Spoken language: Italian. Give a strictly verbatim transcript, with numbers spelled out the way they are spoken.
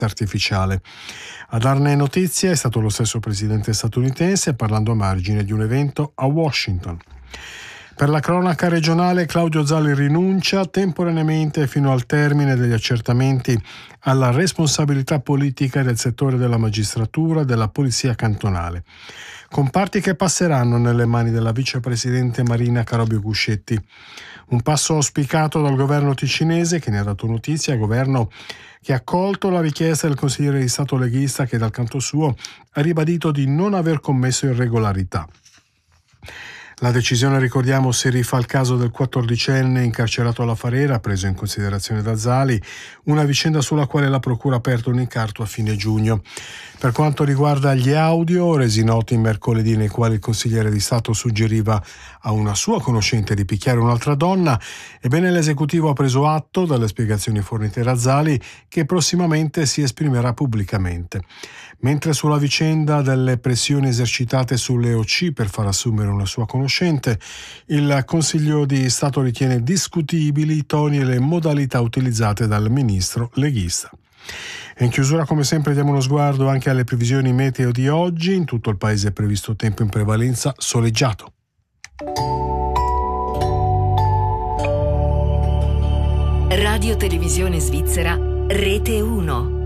artificiale. A darne notizia è stato lo stesso presidente statunitense, parlando a margine di un evento a Washington. Per la cronaca regionale, Claudio Zali rinuncia temporaneamente fino al termine degli accertamenti alla responsabilità politica del settore della magistratura e della polizia cantonale. Comparti che passeranno nelle mani della vicepresidente Marina Carobio Guscetti. Un passo auspicato dal governo ticinese, che ne ha dato notizia, governo che ha accolto la richiesta del consigliere di Stato leghista, che dal canto suo ha ribadito di non aver commesso irregolarità. La decisione, ricordiamo, si rifà al caso del quattordicenne incarcerato alla Farera, preso in considerazione da Zali, una vicenda sulla quale la procura ha aperto un incarto a fine giugno. Per quanto riguarda gli audio resi noti mercoledì, nei quali il consigliere di Stato suggeriva a una sua conoscente di picchiare un'altra donna, ebbene l'esecutivo ha preso atto dalle spiegazioni fornite da Zali, che prossimamente si esprimerà pubblicamente. Mentre sulla vicenda delle pressioni esercitate sulle O C per far assumere una sua conoscente, il Consiglio di Stato ritiene discutibili i toni e le modalità utilizzate dal ministro leghista. E in chiusura, come sempre, diamo uno sguardo anche alle previsioni meteo di oggi. In tutto il paese è previsto tempo in prevalenza soleggiato. Radio Televisione Svizzera, Rete uno.